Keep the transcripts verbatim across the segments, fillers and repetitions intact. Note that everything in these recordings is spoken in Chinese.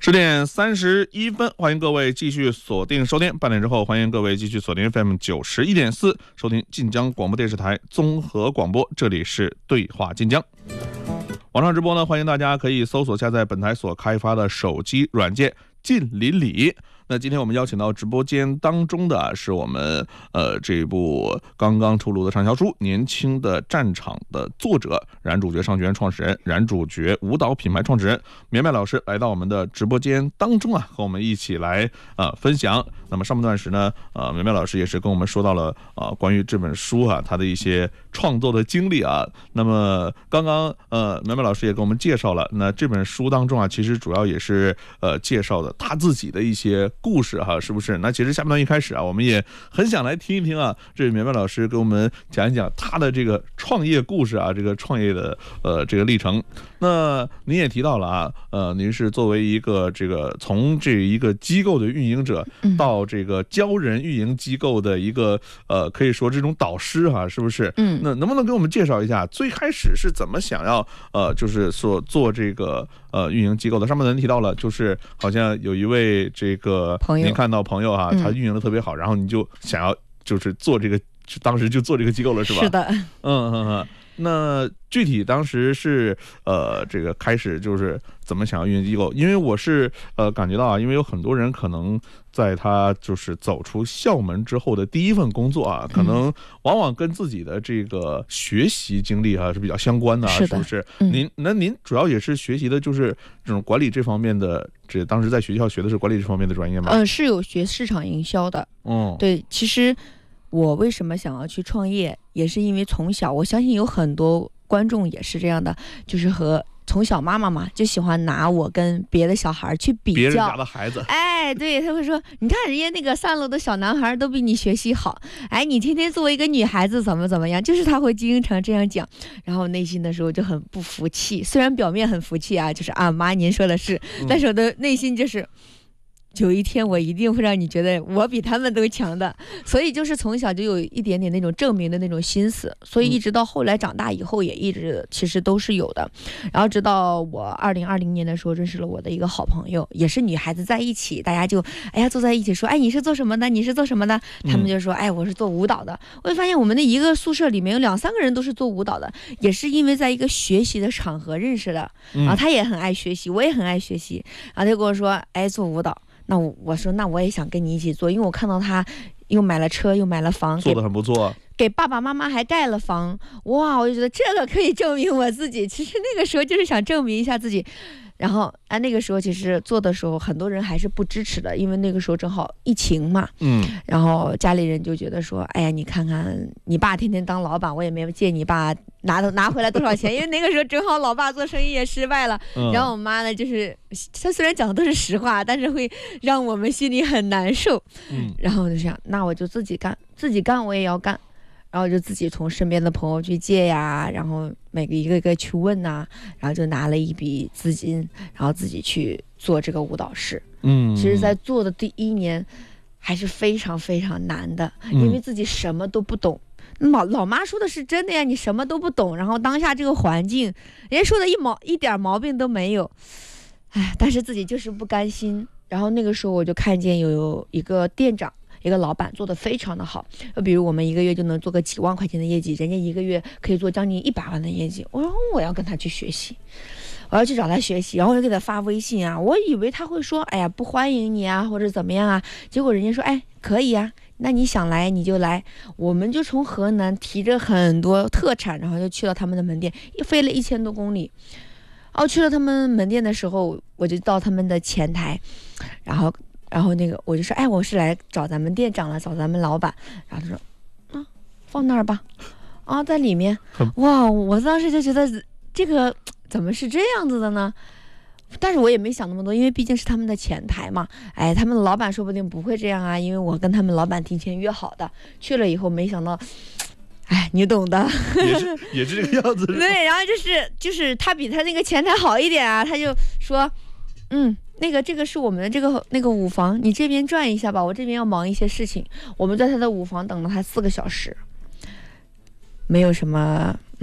十点三十一分，欢迎各位继续锁定收听。半点之后，欢迎各位继续锁定 F M 九十一点四，收听晋江广播电视台综合广播。这里是对话晋江。网上直播呢，欢迎大家可以搜索下载本台所开发的手机软件晋邻里。那今天我们邀请到直播间当中的是我们呃这部刚刚出炉的畅销书《年轻的战场》的作者，燃主角商学院创始人、燃主角舞蹈品牌创始人绵绵老师来到我们的直播间当中啊，和我们一起来呃分享。那么上半段时呢，呃绵绵老师也是跟我们说到了啊、呃、关于这本书啊他的一些创作的经历啊。那么刚刚呃绵绵老师也跟我们介绍了，那这本书当中啊，其实主要也是呃介绍的他自己的一些故事哈，是不是？那其实下半段一开始啊，我们也很想来听一听啊，这绵绵老师给我们讲一讲他的这个创业故事啊，这个创业的呃这个历程。那您也提到了啊，呃，您是作为一个这个从这一个机构的运营者到这个教人运营机构的一个呃，可以说这种导师哈、啊，是不是？嗯，那能不能给我们介绍一下最开始是怎么想要呃，就是说做这个呃运营机构的？上面您提到了，就是好像有一位这个朋友， 您看到朋友哈、啊，他运营的特别好，然后你就想要就是做这个，当时就做这个机构了，是吧？ 是的， 嗯嗯嗯。那具体当时是呃这个开始就是怎么想要运营机构？因为我是呃感觉到啊，因为有很多人可能在他就是走出校门之后的第一份工作啊，可能往往跟自己的这个学习经历啊是比较相关的、啊， 是不是？ 嗯、 您那您主要也是学习的就是这种管理这方面的，这当时在学校学的是管理这方面的专业吗？ 嗯、呃，是有学市场营销的。 嗯， 对，其实我为什么想要去创业，也是因为从小，我相信有很多观众也是这样的，就是和从小妈妈嘛就喜欢拿我跟别的小孩去比较， 别人家的孩子， 哎，对，他会说，你看人家那个三楼的小男孩都比你学习好，哎，你天天作为一个女孩子怎么怎么样，就是他会经常这样讲，然后内心的时候就很不服气，虽然表面很服气啊，就是啊妈您说的是，但是我的内心就是。有一天我一定会让你觉得我比他们都强的，所以就是从小就有一点点那种证明的那种心思，所以一直到后来长大以后也一直其实都是有的。然后直到我二零二零年的时候认识了我的一个好朋友，也是女孩子在一起，大家就哎呀坐在一起说，哎你是做什么的？你是做什么的？他们就说，哎我是做舞蹈的。我就发现我们的一个宿舍里面有两三个人都是做舞蹈的，也是因为在一个学习的场合认识的。然后他也很爱学习，我也很爱学习，然后他就跟我说，哎做舞蹈。那我说那我也想跟你一起做，因为我看到他又买了车又买了房， 做得很不错， 给爸爸妈妈还盖了房，哇我就觉得这个可以证明我自己，其实那个时候就是想证明一下自己。然后啊，那个时候其实做的时候很多人还是不支持的，因为那个时候正好疫情嘛，嗯，然后家里人就觉得说，哎呀你看看你爸天天当老板，我也没借你爸拿拿回来多少钱，因为那个时候正好老爸做生意也失败了，嗯、然后我妈呢就是她虽然讲的都是实话，但是会让我们心里很难受，嗯，然后我就想那我就自己干，自己干我也要干。然后就自己从身边的朋友去借呀，然后每个一个一个去问呐、啊，然后就拿了一笔资金，然后自己去做这个舞蹈室。嗯，其实在做的第一年还是非常非常难的，因为自己什么都不懂。老老妈说的是真的呀，你什么都不懂，然后当下这个环境，人家说的一毛一点毛病都没有，哎，但是自己就是不甘心。然后那个时候我就看见有一个店长。一个老板做得非常的好，比如我们一个月就能做个几万块钱的业绩，人家一个月可以做将近一百万的业绩。我说我要跟他去学习，我要去找他学习，然后我就给他发微信啊，我以为他会说哎呀不欢迎你啊或者怎么样啊，结果人家说哎可以啊，那你想来你就来。我们就从河南提着很多特产，然后就去到他们的门店，飞了一千多公里。哦，去了他们门店的时候，我就到他们的前台，然后然后那个我就说，哎，我是来找咱们店长了，找咱们老板。然后他说，啊，放那儿吧，啊，在里面。哇，我当时就觉得这个怎么是这样子的呢？但是我也没想那么多，因为毕竟是他们的前台嘛。哎，他们的老板说不定不会这样啊，因为我跟他们老板提前约好的。去了以后，没想到。哎，你懂的， 也是也是这个样子。 对，然后就是就是他比他那个前台好一点啊，他就说，嗯。那个这个是我们的这个那个舞房，你这边转一下吧，我这边要忙一些事情。我们在他的舞房等了他四个小时，没有什么嗯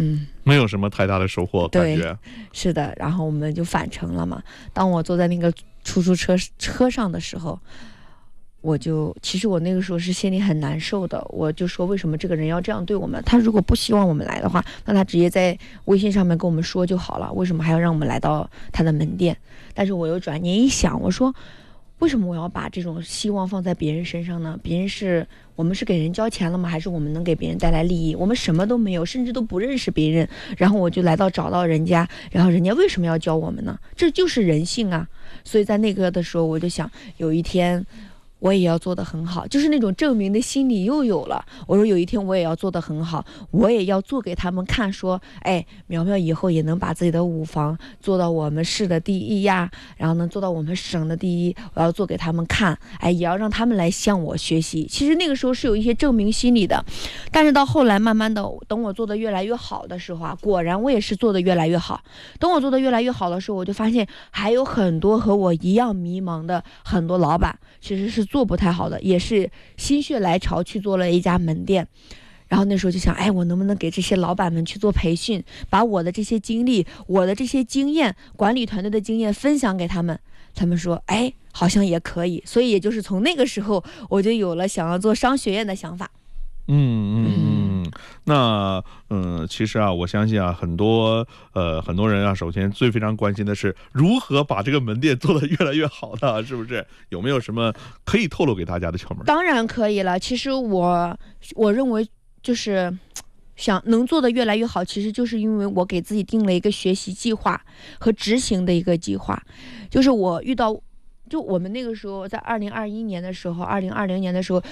没有什么太大的收获，感觉是的。然后我们就返程了嘛。当我坐在那个出租车车上的时候，我就其实我那个时候是心里很难受的。我就说为什么这个人要这样对我们？他如果不希望我们来的话，那他直接在微信上面跟我们说就好了，为什么还要让我们来到他的门店？但是我又转念一想，我说为什么我要把这种希望放在别人身上呢？别人是我们是给人交钱了吗？还是我们能给别人带来利益？我们什么都没有，甚至都不认识别人，然后我就来到找到人家，然后人家为什么要教我们呢？这就是人性啊！所以在那个的时候，我就想有一天我也要做得很好，就是那种证明的心理又有了。我说有一天我也要做得很好，我也要做给他们看，说哎，苗苗以后也能把自己的舞房做到我们市的第一呀，然后能做到我们省的第一，我要做给他们看，哎，也要让他们来向我学习。其实那个时候是有一些证明心理的，但是到后来慢慢的，等我做得越来越好的时候啊，果然我也是做得越来越好。等我做得越来越好的时候，我就发现还有很多和我一样迷茫的很多老板，其实是做不太好的，也是心血来潮去做了一家门店。然后那时候就想，哎，我能不能给这些老板们去做培训，把我的这些经历，我的这些经验，管理团队的经验分享给他们。他们说，哎，好像也可以。所以也就是从那个时候，我就有了想要做商学院的想法。 嗯嗯嗯，那嗯，其实啊，我相信啊，很多呃很多人啊，首先最非常关心的是如何把这个门店做得越来越好的，是不是？有没有什么可以透露给大家的窍门？ 当然可以了。其实我我认为就是想能做得越来越好，其实就是因为我给自己定了一个学习计划和执行的一个计划。就是我遇到，就我们那个时候在二零二一年的时候，二零二零年的时候。